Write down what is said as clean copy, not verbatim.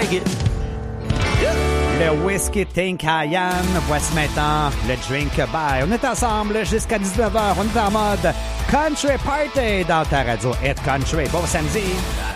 Le Whisky Think Cayenne. Voici maintenant le Drink By. On est ensemble jusqu'à 19h. On est en mode Country Party dans ta radio Hit Country. Bon samedi.